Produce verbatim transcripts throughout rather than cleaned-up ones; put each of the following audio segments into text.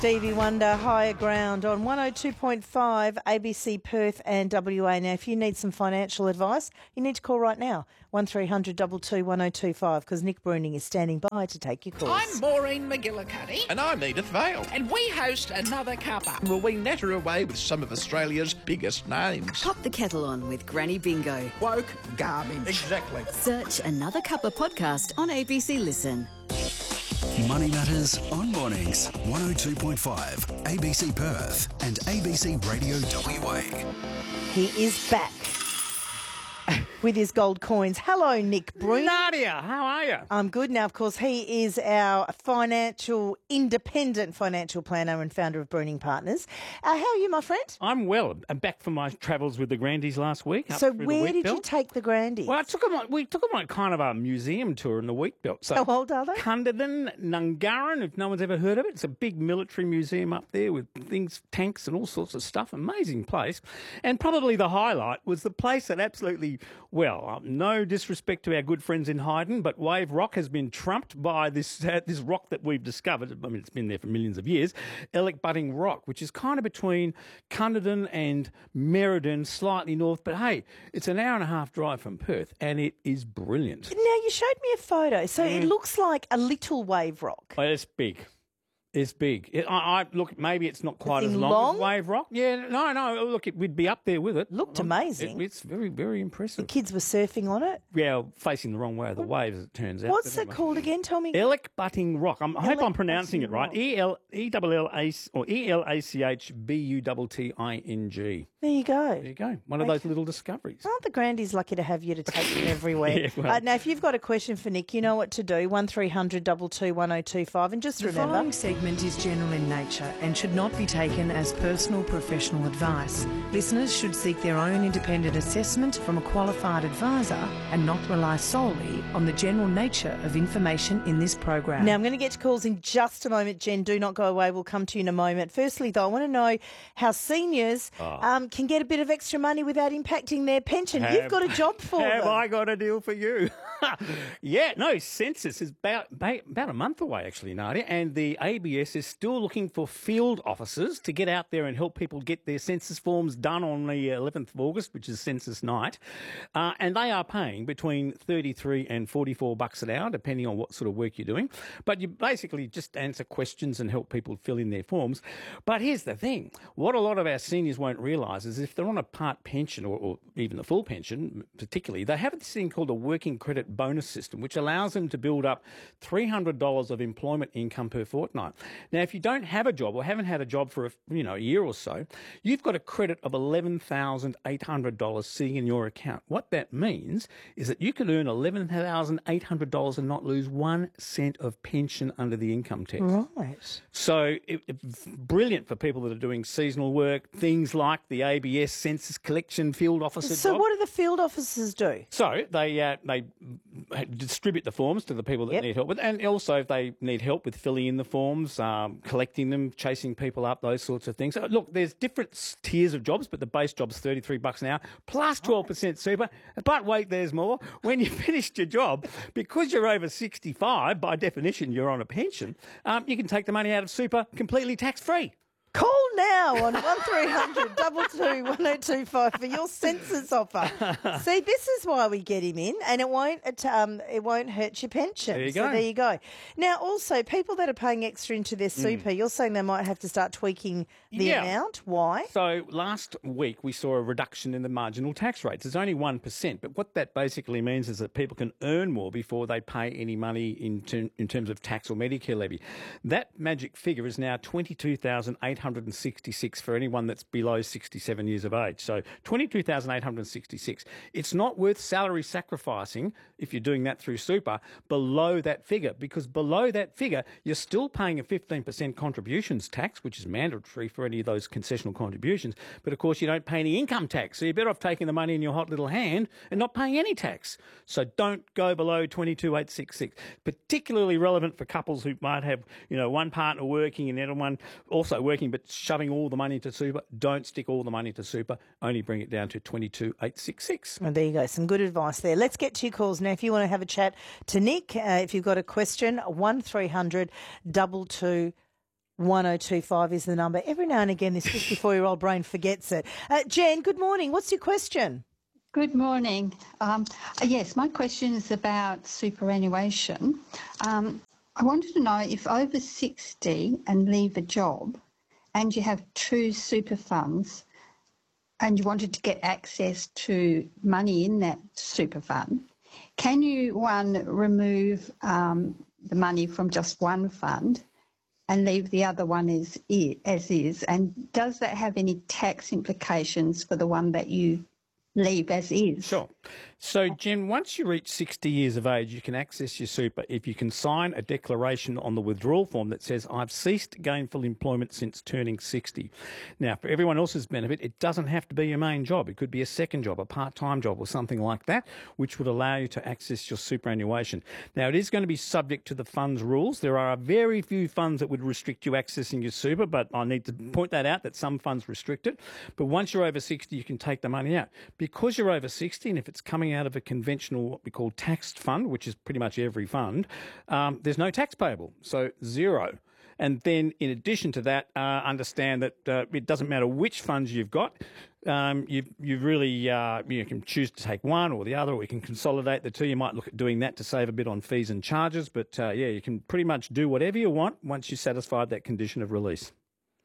Stevie Wonder, Higher Ground on one oh two point five A B C Perth and W A. Now, if you need some financial advice, you need to call right now, one three hundred two two one oh two five, because Nick Bruning is standing by to take your calls. I'm Maureen McGillicuddy. And I'm Edith Vale. And we host Another Cuppa. Well, we natter away with some of Australia's biggest names. Pop the kettle on with Granny Bingo. Woke garbage. Exactly. Search Another Cuppa podcast on A B C Listen. Money Matters on Mornings, one oh two point five, A B C Perth and A B C Radio W A. He is back with his gold coins. Hello, Nick Bruning. Nadia, how are you? I'm good. Now, of course, he is our financial, independent financial planner and founder of Bruning Partners. Uh, how are you, my friend? I'm well. I'm back from my travels with the Grandies last week. Up So through the where wheat did belt. you take the Grandies? Well, I took them on, we took them on kind of a museum tour in the wheat belt. So How old are they? Cunderdin, Nungarran, if no one's ever heard of it. It's a big military museum up there with things, tanks and all sorts of stuff. Amazing place. And probably the highlight was the place that absolutely, well, uh, no disrespect to our good friends in Hyden, but Wave Rock has been trumped by this uh, this rock that we've discovered. I mean, it's been there for millions of years, Ellick Butting Rock, which is kind of between Cunderdin and Merredin, slightly north. But hey, it's an hour and a half drive from Perth, and it is brilliant. Now, you showed me a photo. So it looks like a little wave rock. Oh, it's big. It's big. It, I, I look. Maybe it's not quite It's as long, long? as Wave Rock. Yeah, no, no. Look, it, we'd be up there with it. Looked Um, amazing. It, it's very, very impressive. Kids were surfing on it. Yeah, facing the wrong way of the waves, as it turns out. What's But it anyway. called again? Tell me. Ellick Butting Rock. I'm, I hope Ellick I'm pronouncing it Butting right. Rock. E L E L L A or E L A C H B U T T I N G. There you go. There you go. One of those little discoveries. Aren't the Grandies lucky to have you to take them everywhere? Yeah, well. uh, now, if you've got a question for Nick, you know what to do. one three hundred two two one oh two five. And just The remember, following segment is general in nature and should not be taken as personal professional advice. Listeners should seek their own independent assessment from a qualified advisor and not rely solely on the general nature of information in this program. now I'm going to get to calls in just a moment. Jen, do not go away. We'll come to you in a moment. Firstly, though, I want to know how seniors um, can get a bit of extra money without impacting their pension. You've got a job for Have them. I got a deal for you? Yeah, no, census is about, ba- about a month away, actually, Nadia, and the A B S is still looking for field officers to get out there and help people get their census forms done on the eleventh of August, which is census night. Uh, and they are paying between thirty-three and forty-four bucks an hour, depending on what sort of work you're doing. But you basically just answer questions and help people fill in their forms. But here's the thing. What a lot of our seniors won't realise is if they're on a part pension or, or even the full pension, particularly, they have this thing called a working credit bonus system, which allows them to build up three hundred dollars of employment income per fortnight. Now, if you don't have a job or haven't had a job for a, you know, a year or so, you've got a credit of eleven thousand eight hundred dollars sitting in your account. What that means is that you can earn eleven thousand eight hundred dollars and not lose one cent of pension under the income tax. Right. So it, it's brilliant for people that are doing seasonal work, things like the A B S census collection field officer So job. what do the field officers do? So they uh, they distribute the forms to the people that Yep. need help with, and also if they need help with filling in the forms, um, collecting them, chasing people up, those sorts of things. So look, there's different s- tiers of jobs, but the base job's thirty-three bucks an hour plus twelve percent super. But wait, there's more. When you finished your job, because you're over sixty-five, by definition, you're on a pension. Um, you can take the money out of super completely tax free. Call now on one three hundred two two one oh two five for your census offer. See, this is why we get him in, and it won't it, um, it won't hurt your pension. There you so go. there you go. Now, also, people that are paying extra into their super, you're saying they might have to start tweaking the Yeah. amount. Why? So last week we saw a reduction in the marginal tax rates. It's only one percent, but what that basically means is that people can earn more before they pay any money in, ter- in terms of tax or Medicare levy. That magic figure is now twenty-two thousand eight hundred sixty-six for anyone that's below sixty-seven years of age. So twenty-two thousand eight hundred sixty-six. It's not worth salary sacrificing if you're doing that through super below that figure, because below that figure you're still paying a fifteen percent contributions tax, which is mandatory for any of those concessional contributions. But of course you don't pay any income tax, so you're better off taking the money in your hot little hand and not paying any tax. So don't go below twenty-two thousand eight hundred sixty-six. Particularly relevant for couples who might have, you know, one partner working and the other one also working but shoving all the money to super. Don't stick all the money to super. Only bring it down to twenty-two thousand eight hundred sixty-six. Well, there you go. Some good advice there. Let's get to your calls now. If you want to have a chat to Nick, uh, if you've got a question, one three hundred two two one oh two five is the number. Every now and again, this fifty-four-year-old brain forgets it. Uh, Jen, good morning. What's your question? Good morning. Um, yes, my question is about superannuation. Um, I wanted to know if over sixty and leave a job and you have two super funds and you wanted to get access to money in that super fund, can you, one, remove um, the money from just one fund and leave the other one as, as is? And does that have any tax implications for the one that you leave as is? Sure. So, Jen, once you reach sixty years of age, you can access your super if you can sign a declaration on the withdrawal form that says, I've ceased gainful employment since turning sixty. Now, for everyone else's benefit, it doesn't have to be your main job. It could be a second job, a part-time job or something like that, which would allow you to access your superannuation. Now, it is going to be subject to the fund's rules. There are very few funds that would restrict you accessing your super, but I need to point that out, that some funds restrict it. But once you're over sixty, you can take the money out. Because you're over sixty, and if it's coming out of a conventional, what we call taxed fund, which is pretty much every fund, um, there's no tax payable, so zero. And then in addition to that, uh, understand that uh, it doesn't matter which funds you've got. Um, you you really uh, you can choose to take one or the other, or you can consolidate the two. You might look at doing that to save a bit on fees and charges. But uh, yeah, you can pretty much do whatever you want once you've satisfied that condition of release.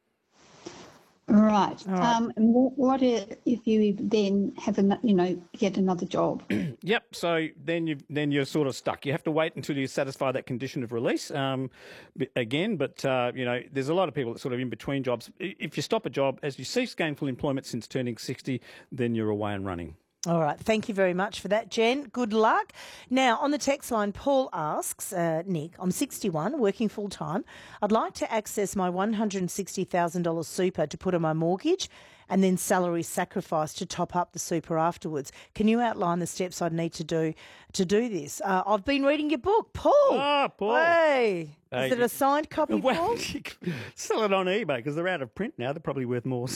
Right. right. Um, and wh- what if you then have a, you know, get another job? Yep. So then you then you're sort of stuck. You have to wait until you satisfy that condition of release. Um, b- again, but uh, you know, there's a lot of people that sort of in between jobs. If you stop a job as you cease gainful employment since turning sixty, then you're away and running. All right. Thank you very much for that, Jen. Good luck. Now, on the text line, Paul asks, uh, Nick, I'm sixty-one, working full-time. I'd like to access my one hundred sixty thousand dollars super to put on my mortgage and then salary sacrifice to top up the super afterwards. Can you outline the steps I'd need to do to do this? Uh, I've been reading your book, Paul. Ah, Paul. Hey. Hey, Is it a signed copy, Well, Paul? you can sell it on eBay because they're out of print now. They're probably worth more.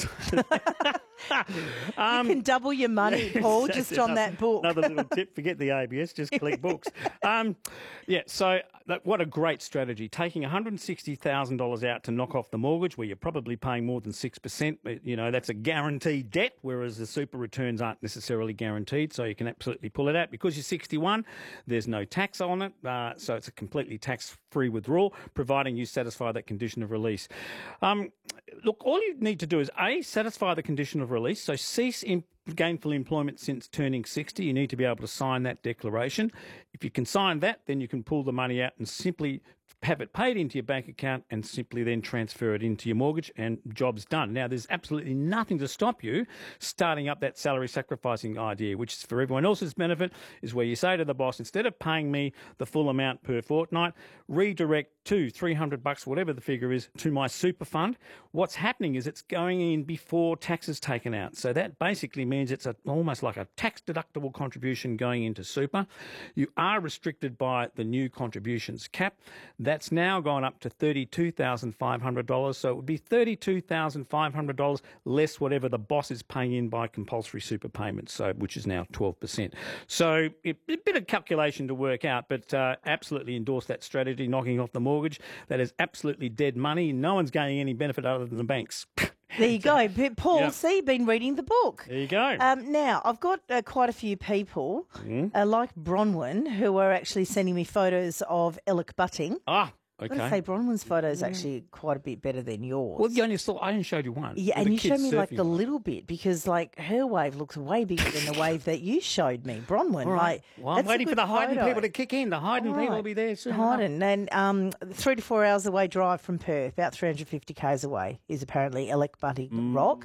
um, You can double your money, Paul, that's just on another- that book. Another little tip, forget the A B S, just collect books. Um, yeah, so that, what a great strategy. Taking one hundred sixty thousand dollars out to knock off the mortgage where you're probably paying more than six percent. You know, that's a guaranteed debt, whereas the super returns aren't necessarily guaranteed, so you can absolutely pull it out. Because you're sixty-one, there's no tax on it, uh, so it's a completely tax-free withdrawal, providing you satisfy that condition of release. Um, look, all you need to do is, A, satisfy the condition of release, so cease in gainful employment since turning sixty. You need to be able to sign that declaration. If you can sign that, then you can pull the money out and simply have it paid into your bank account and simply then transfer it into your mortgage and job's done. Now, there's absolutely nothing to stop you starting up that salary sacrificing idea, which is for everyone else's benefit, is where you say to the boss, instead of paying me the full amount per fortnight, redirect two, three hundred bucks, whatever the figure is, to my super fund. What's happening is it's going in before tax is taken out. So that basically means it's a, almost like a tax deductible contribution going into super. You are restricted by the new contributions cap. That's now gone up to thirty-two thousand five hundred dollars. So it would be thirty-two thousand five hundred dollars less whatever the boss is paying in by compulsory super payments, so which is now twelve percent. So it, a bit of calculation to work out, but uh, absolutely endorse that strategy, knocking off the mortgage. That is absolutely dead money. No one's gaining any benefit other than the banks. There you go. P- Paul, Yep. see, you've been reading the book. There you go. Um, now, I've got uh, quite a few people, Mm. uh, like Bronwyn, who are actually sending me photos of Alec Butting. ah, I've got to okay. say, Bronwyn's photo is actually quite a bit better than yours. Well, you only saw, I only showed you one. yeah, with and the you showed kids me like surfing. the little bit because, like, her wave looks way bigger than the wave that you showed me, Bronwyn. All right. Like, Well, I'm that's a waiting for good the hiding photo. people to kick in. The hiding All people right. will be there soon. enough. Hiding. And um, three to four hours away drive from Perth, about three hundred fifty kays away, is apparently Alec Butting Mm. Rock.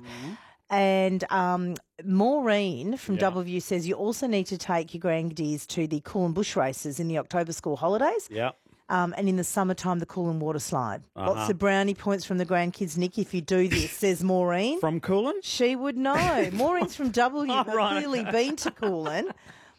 And um, Maureen from Yeah. W says you also need to take your grandkids to the Coolin Bush races in the October school holidays. Yeah. Um, and in the summertime, the Coolin water slide. Uh-huh. Lots of brownie points from the grandkids, Nick, if you do this, says Maureen. From Coolin? She would know. Maureen's from W, Oh, but right, clearly okay. been to Coolin.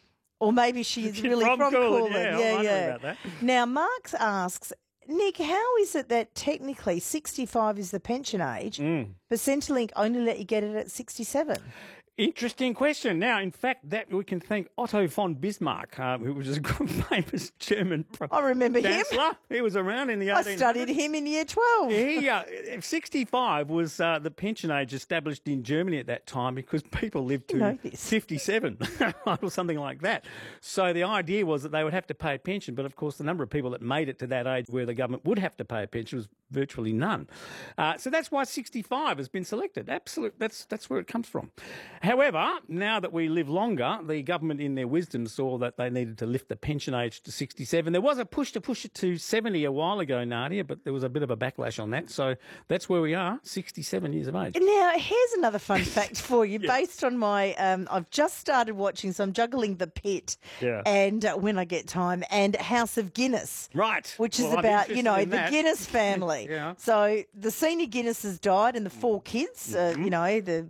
Or maybe she's She's really from from, Coolin, Coolin. yeah, I'm yeah, wondering yeah. about that. Now, Marx asks, Nick, how is it that technically sixty-five is the pension age, Mm. but Centrelink only let you get it at sixty-seven? Interesting question. Now, in fact, that we can thank Otto von Bismarck, uh, who was a famous German pro- I remember him. chancellor. He was around in the I eighteen hundreds. studied him in year twelve. He, uh, sixty-five was uh, the pension age established in Germany at that time because people lived You know to this. fifty-seven or something like that. So the idea was that they would have to pay a pension, but of course the number of people that made it to that age where the government would have to pay a pension was virtually none. Uh, so that's why sixty-five has been selected. Absolute, that's that's where it comes from. However, now that we live longer, the government in their wisdom saw that they needed to lift the pension age to sixty-seven. There was a push to push it to seventy a while ago, Nadia, but there was a bit of a backlash on that. So that's where we are, sixty-seven years of age. Now, here's another fun fact for you, based on my. Um, I've just started watching, so I'm juggling The Pit, Yeah. and uh, when I get time, and House of Guinness, Right. which is Well, I'm about you know interested the in that. Guinness family. Yeah. So the senior Guinness has died, and the four kids. Uh, you know the.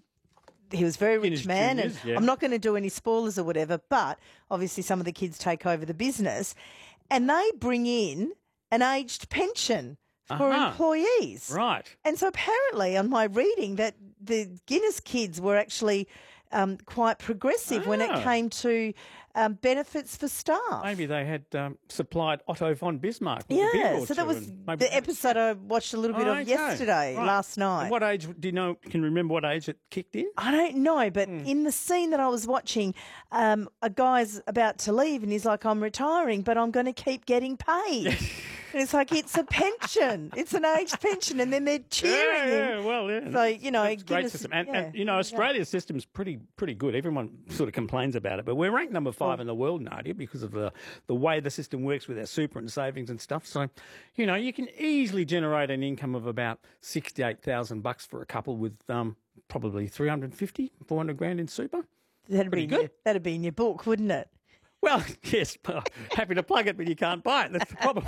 He was a very rich Guinness man, juniors, and yeah. I'm not going to do any spoilers or whatever, but obviously some of the kids take over the business, and they bring in an aged pension for Uh-huh. employees. Right. And so apparently, on my reading, that the Guinness kids were actually um, quite progressive when it Ah. came to um, benefits for staff. Maybe they had um, supplied Otto von Bismarck. with a beer Yeah, or so that two was and maybe the that's- episode I watched a little bit Oh, of okay. yesterday, Right. last night. And what age do you know? Can you remember what age it kicked in? I don't know, but Hmm. in the scene that I was watching, um, a guy's about to leave and he's like, I'm retiring, but I'm going to keep getting paid. And it's like, it's a pension. It's an aged pension. And then they're cheering Yeah, him. yeah, well, yeah. So, you know, It's a great Guinness- system. And, yeah, and, you know, there you go. Australia's system's pretty pretty good. Everyone sort of complains about it, but we're ranked number five in the world, Nadia, because of the, the way the system works with our super and savings and stuff. So, you know, you can easily generate an income of about sixty-eight thousand bucks for a couple with um, probably three hundred fifty, four hundred grand in super. That'd Pretty be in your, good. that'd be in your book, wouldn't it? Well, yes, but happy to plug it, but you can't buy it. That's the problem.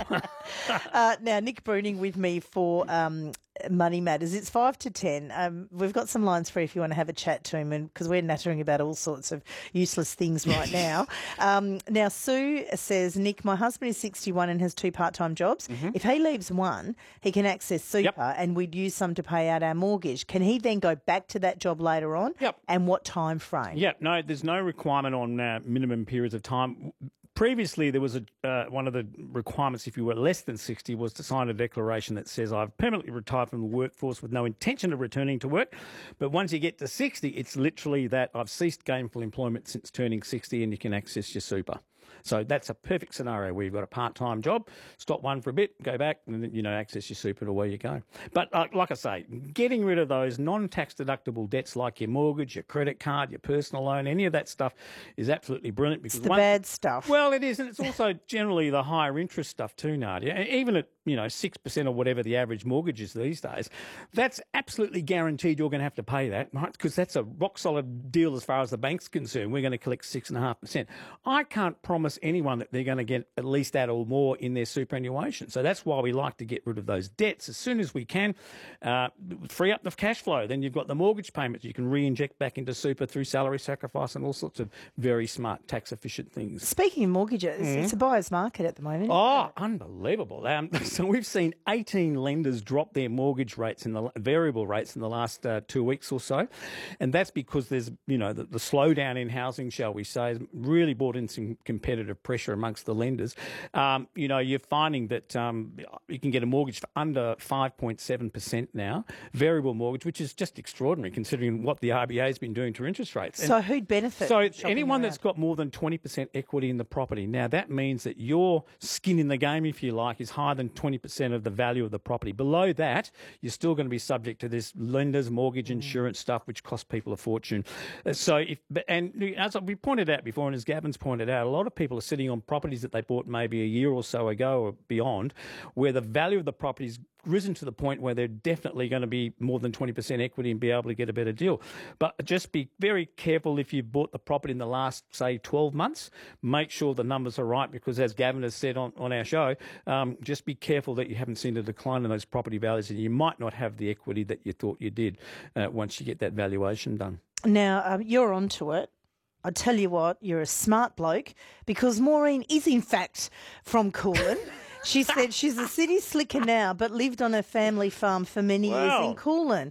Uh, now, Nick Bruning with me for um, Money Matters. It's five to ten. Um, we've got some lines free if you want to have a chat to him, and because we're nattering about all sorts of useless things right now. Um, now, Sue says, Nick, my husband is sixty-one and has two part-time jobs. If he leaves one, he can access super, Mm-hmm. Yep. and we'd use some to pay out our mortgage. Can he then go back to that job later on? Yep. And what time frame? Yeah, no, there's no requirement on uh, minimum periods of time. Previously, there was a uh, one of the requirements if you were less than sixty was to sign a declaration that says I've permanently retired from the workforce with no intention of returning to work. But once you get to sixty, it's literally that I've ceased gainful employment since turning sixty and you can access your super. So that's a perfect scenario where you've got a part-time job, stop one for a bit, go back, and then, you know, access your super to where you go. But uh, like I say, getting rid of those non-tax deductible debts like your mortgage, your credit card, your personal loan, any of that stuff is absolutely brilliant. Because The one- bad stuff. Well, it is, and it's also generally the higher interest stuff too, Nadia. And even at, you know, six percent or whatever the average mortgage is these days, that's absolutely guaranteed you're going to have to pay that, right? Because that's a rock-solid deal as far as the bank's concerned. We're going to collect six point five percent. I can't promise anyone that they're going to get at least that or more in their superannuation. So that's why we like to get rid of those debts as soon as we can, uh, free up the cash flow. Then you've got the mortgage payments you can re-inject back into super through salary sacrifice and all sorts of very smart tax-efficient things. Speaking of mortgages, it's a buyer's market at the moment. Oh, unbelievable. Um, so we've seen eighteen lenders drop their mortgage rates in the variable rates in the last uh, two weeks or so. And that's because there's, you know, the, the slowdown in housing, shall we say, has really brought in some competitive pressure amongst the lenders. Um, you know, you're finding that um, you can get a mortgage for under five point seven percent now, variable mortgage, which is just extraordinary considering what the R B A has been doing to interest rates. And So who'd benefit? so from shopping anyone around? that's got more than twenty percent equity in the property, now that means that your skin in the game, if you like, is higher than twenty percent of the value of the property. Below that, you're still going to be subject to this lender's mortgage insurance stuff, which costs people a fortune. Uh, So, if but- and as we pointed out before, and as Gavin's pointed out, a lot of people are sitting on properties that they bought maybe a year or so ago or beyond, where the value of the property's risen to the point where they're definitely going to be more than twenty percent equity and be able to get a better deal. But just be very careful if you've bought the property in the last, say, twelve months. Make sure the numbers are right because, as Gavin has said on, on our show, um, just be careful that you haven't seen a decline in those property values and you might not have the equity that you thought you did uh, once you get that valuation done. Now, um, you're onto it. I tell you what, you're a smart bloke because Maureen is, in fact, from Coolin. She said she's a city slicker now but lived on her family farm for many Wow. years in Coolin.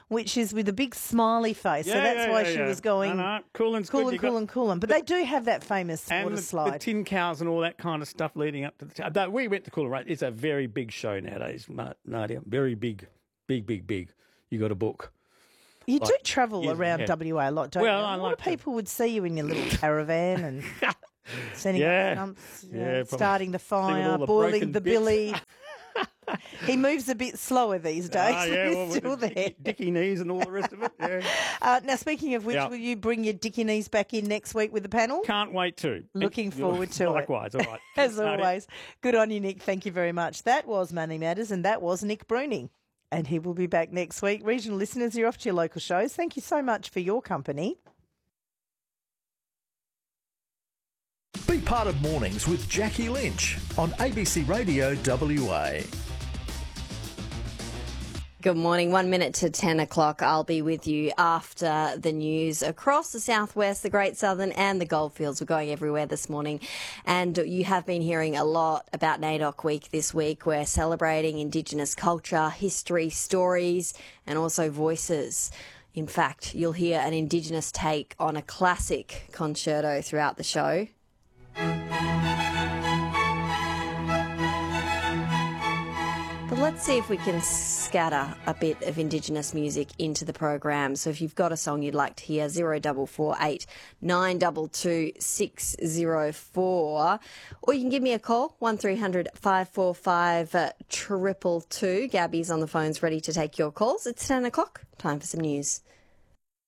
which is with a big smiley face. so Yeah, that's yeah, why yeah, she yeah. was going No, no, Coolan's good. Coolan, You got- Coolan, Coolan. But they do have that famous And water the, slide. the tin cows and all that kind of stuff leading up to the. T- we went to Coolangatta. It's a very big show nowadays, Ma- Nadia. Very big, big, big, big. You got a book. You Like, do travel years around ahead. W A a lot, don't Well, you? I A lot like of to. people would see you in your little caravan and sending Yeah. up stumps, you Yeah, know, probably. starting the See with all fire, the boiling broken the bits. billy. He moves a bit slower these days. Ah, but yeah, he's well, with still the there. dicky, dicky knees and all the rest of it. Yeah. Uh, now, speaking of which, Yeah. will you bring your Dicky knees back in next week with the panel? Can't wait to. Looking forward to it. Likewise, all right. As Nadia. always, good on you, Nick. Thank you very much. That was Money Matters, and that was Nick Bruning. And he will be back next week. Regional listeners, you're off to your local shows. Thank you so much for your company. Be part of Mornings with Jackie Lynch on A B C Radio W A. Good morning. One minute to ten o'clock. I'll be with you after the news across the southwest, the Great Southern and the Goldfields. We're going everywhere this morning. And you have been hearing a lot about NAIDOC Week this week. We're celebrating Indigenous culture, history, stories and also voices. In fact, you'll hear an Indigenous take on a classic concerto throughout the show. But let's see if we can scatter a bit of Indigenous music into the program. So if you've got a song you'd like to hear, zero double four eight nine two two six zero four, or you can give me a call one three hundred five four five triple two. Gabby's on the phones, ready to take your calls. It's ten o'clock. Time for some news.